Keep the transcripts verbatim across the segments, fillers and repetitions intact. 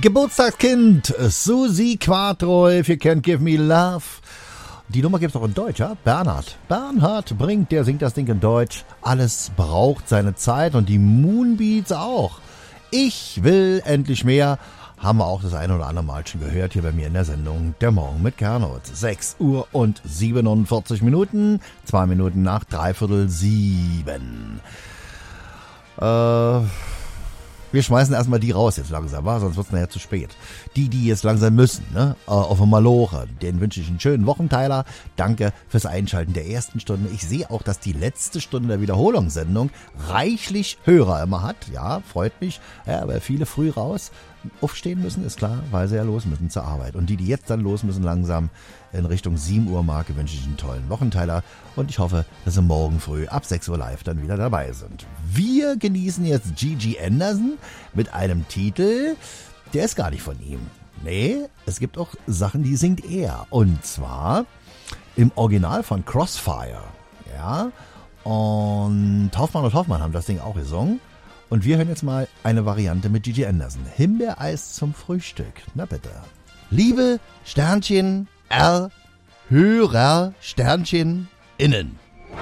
Geburtstagskind, Susi Quattro, if you can't give me love. Die Nummer gibt's auch in Deutsch, ja? Bernhard. Bernhard bringt, der singt das Ding in Deutsch. Alles braucht seine Zeit und die Moonbeats auch. Ich will endlich mehr. Haben wir auch das eine oder andere Mal schon gehört hier bei mir in der Sendung Der Morgen mit Gernot. sechs Uhr und siebenundvierzig Minuten, zwei Minuten nach dreiviertel sieben. Äh... Wir schmeißen erstmal die raus jetzt langsam, wa? Sonst wird es nachher zu spät. Die, die jetzt langsam müssen, ne? Auf dem Maloche, denen wünsche ich einen schönen Wochenteiler. Danke fürs Einschalten der ersten Stunde. Ich sehe auch, dass die letzte Stunde der Wiederholungssendung reichlich Hörer immer hat. Ja, freut mich. Ja, weil viele früh raus aufstehen müssen, ist klar, weil sie ja los müssen zur Arbeit. Und die, die jetzt dann los müssen, langsam in Richtung sieben Uhr Marke, wünsche ich einen tollen Wochenteiler. Und ich hoffe, dass sie morgen früh ab sechs Uhr live dann wieder dabei sind. Wir genießen jetzt Gigi Anderson mit einem Titel, der ist gar nicht von ihm. Nee, es gibt auch Sachen, die singt er. Und zwar im Original von Crossfire. Ja, und Hoffmann und Hoffmann haben das Ding auch gesungen. Und wir hören jetzt mal eine Variante mit Gigi Anderson. Himbeereis zum Frühstück. Na bitte. Liebe Sternchen R, Hörer Sternchen innen.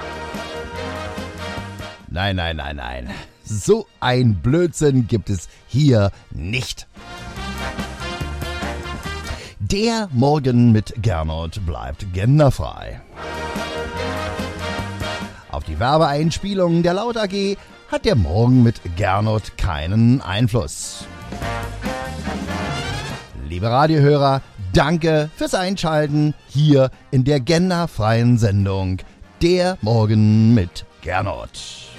Nein, nein, nein, nein. So ein Blödsinn gibt es hier nicht. Der Morgen mit Gernot bleibt genderfrei. Auf die Werbeeinspielungen der Laut A G hat der Morgen mit Gernot keinen Einfluss. Liebe Radiohörer, danke fürs Einschalten hier in der genderfreien Sendung Der Morgen mit Gernot.